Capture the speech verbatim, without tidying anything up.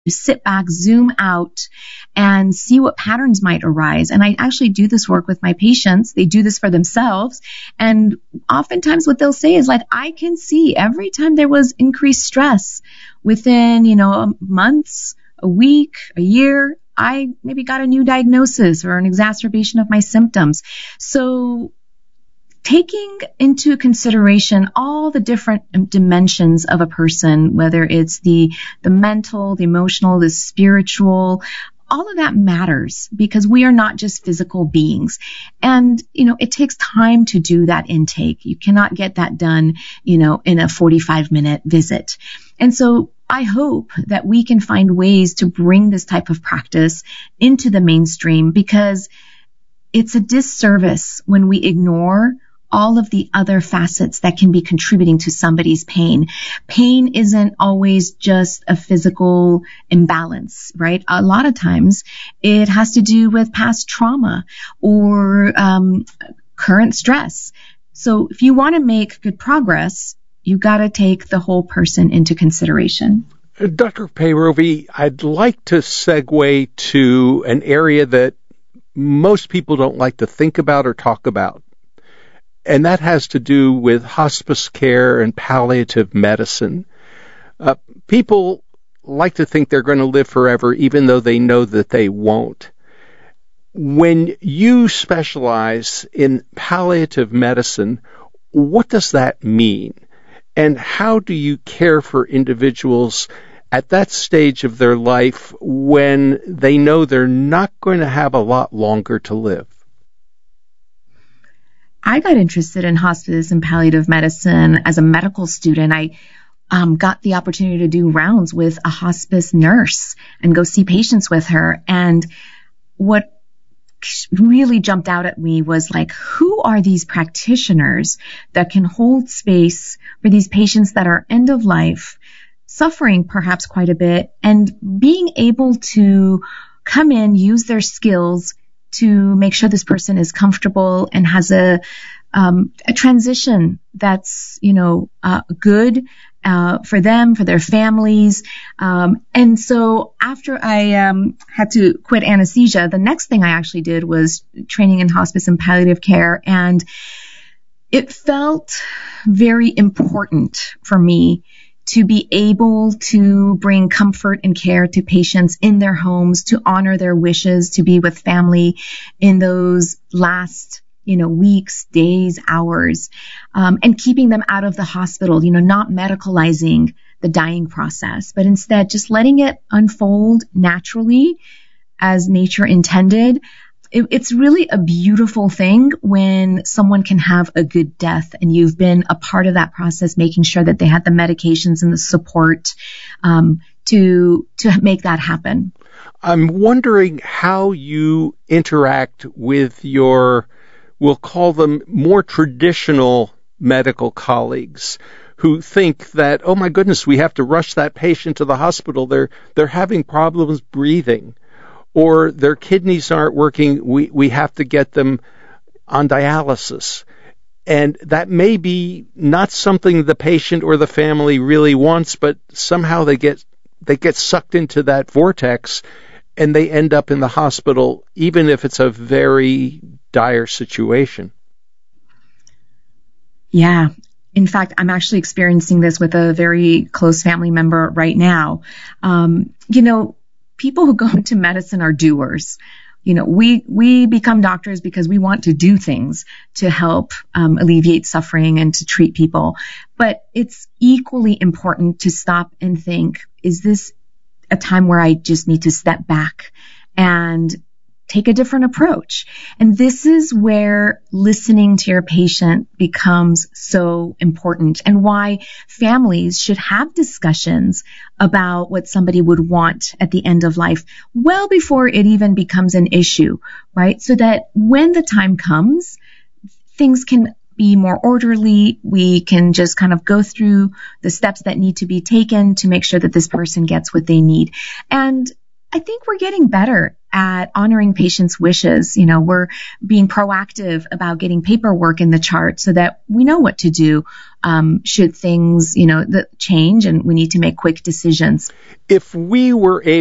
sit back, zoom out, and see what patterns might arise. And I actually do this work with my patients. They do this for themselves. And oftentimes what they'll say is like, I can see every time there was increased stress within, you know, months, a week, a year, I maybe got a new diagnosis or an exacerbation of my symptoms. So taking into consideration all the different dimensions of a person, whether it's the, the mental, the emotional, the spiritual, all of that matters because we are not just physical beings. And, you know, it takes time to do that intake. You cannot get that done, you know, in a forty-five minute visit. And so I hope that we can find ways to bring this type of practice into the mainstream because it's a disservice when we ignore all of the other facets that can be contributing to somebody's pain. Pain isn't always just a physical imbalance, right? A lot of times it has to do with past trauma or um, current stress. So if you want to make good progress, you got to take the whole person into consideration. Doctor Peyrovi, I'd like to segue to an area that most people don't like to think about or talk about. And that has to do with hospice care and palliative medicine. Uh, people like to think they're going to live forever, even though they know that they won't. When you specialize in palliative medicine, what does that mean? And how do you care for individuals at that stage of their life when they know they're not going to have a lot longer to live? I got interested in hospice and palliative medicine as a medical student. I um, got the opportunity to do rounds with a hospice nurse and go see patients with her. And what really jumped out at me was like, who are these practitioners that can hold space for these patients that are end of life, suffering perhaps quite a bit, and being able to come in, use their skills to make sure this person is comfortable and has a um, a transition that's, you know, uh, good uh, for them, for their families. Um, and so after I um, had to quit anesthesia, the next thing I actually did was training in hospice and palliative care. And it felt very important for me to be able to bring comfort and care to patients in their homes, to honor their wishes, to be with family in those last, you know, weeks, days, hours, um, and keeping them out of the hospital, you know, not medicalizing the dying process, but instead just letting it unfold naturally as nature intended. It, it's really a beautiful thing when someone can have a good death and you've been a part of that process, making sure that they had the medications and the support um, to to make that happen. I'm wondering how you interact with your, we'll call them more traditional medical colleagues who think that, oh my goodness, we have to rush that patient to the hospital. They're they're having problems breathing. Or their kidneys aren't working, we, we have to get them on dialysis. And that may be not something the patient or the family really wants, but somehow they get they get sucked into that vortex and they end up in the hospital, even if it's a very dire situation. Yeah. In fact, I'm actually experiencing this with a very close family member right now. Um, you know, people who go into medicine are doers. You know, we, we become doctors because we want to do things to help um, alleviate suffering and to treat people. But it's equally important to stop and think, is this a time where I just need to step back and take a different approach? And this is where listening to your patient becomes so important, and why families should have discussions about what somebody would want at the end of life well before it even becomes an issue, right? So that when the time comes, things can be more orderly. We can just kind of go through the steps that need to be taken to make sure that this person gets what they need. And I think we're getting better at honoring patients' wishes. You know, we're being proactive about getting paperwork in the chart so that we know what to do um, should things, you know, the change and we need to make quick decisions. If we were able